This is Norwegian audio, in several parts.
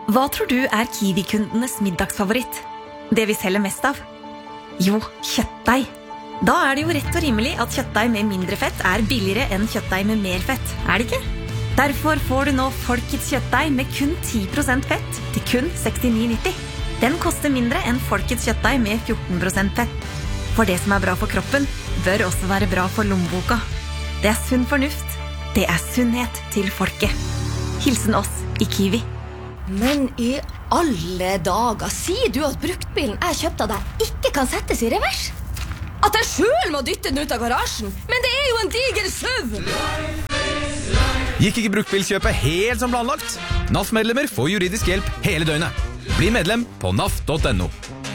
Hva tror du Kiwi-kundenes middagsfavoritt? Det vi selger mest av? Jo, kjøttdeig. Da det jo rett og rimelig at kjøttdeig med mindre fett billigere enn kjøttdeig med mer fett, det ikke? Derfor får du nå Folkets kjøttdeig med kun 10% fett til kun 69,90. Den koster mindre enn Folkets kjøttdeig med 14% fett. For det som bra for kroppen, bør også være bra for lommeboka. Det sunn fornuft. Det sunnhet til folket. Hilsen oss i Kiwi. Men i alle dager, sier du at bruktbilen jeg kjøpte av deg ikke kan settes i revers? At jeg selv må dytte den ut av garasjen? Men det jo en diger SUV! Gikk ikke bruktbilkjøpet helt som planlagt? NAF-medlemmer får juridisk hjelp hele døgnet. Bli medlem på naf.no.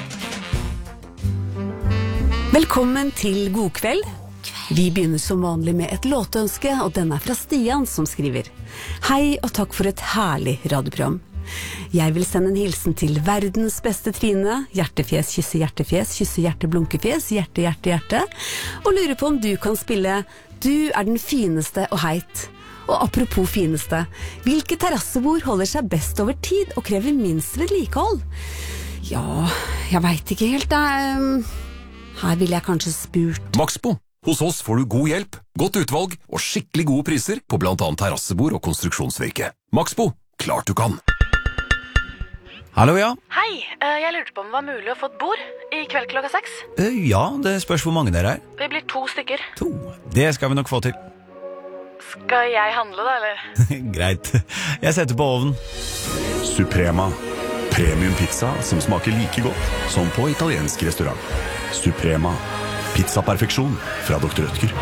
Velkommen til God kveld. Vi begynner som vanlig med et låtønske, og den fra Stian som skriver: Hei og takk for et herlig radioprogram. Jeg vil sende en hilsen til verdens beste Trine, hjertefjes, kysse hjerte, blunkefjes, hjerte, hjerte, hjerte, og lurer på om du kan spille Du den fineste og heit. Og apropos fineste, hvilke terrassebord holder seg best over tid og krever minst vedlikehold? Ja, jeg vet ikke helt, her vil jeg kanskje spurt. Maxbo. Hos oss får du god hjelp, godt utvalg og skikkelig gode priser på blant annet terrassebord og konstruksjonsvirke. Maxbo. Klart du kan. Hallo, ja. Hei, jeg lurte på om det var mulig å få et bord i kveld klokka 6. Ja, det spørs hvor mange dere Vi blir 2 stykker. 2. Det skal vi nok få til. Skal jeg handle da, eller? Greit. Jeg setter på ovnen. Suprema. Premium pizza som smaker like godt som på italiensk restaurant. Suprema. Pizzaperfeksjon fra Dr. Rødtger.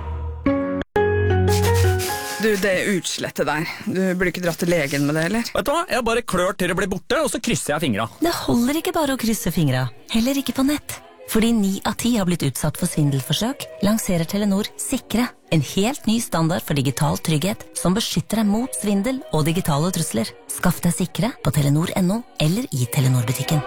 Du, det utslettet der. Du burde ikke dratt til legen med det, eller? Vet du hva? Jeg bare klør til det blir borte, og så krysser jeg fingra. Det holder ikke bare å krysse fingra. Heller ikke på nett. Fordi 9 av 10 har blitt utsatt for svindelforsøk, lanserer Telenor Sikre. En helt ny standard for digital trygghet som beskytter deg mot svindel og digitale trusler. Skaff deg Sikre på Telenor.no eller i Telenor-butikken.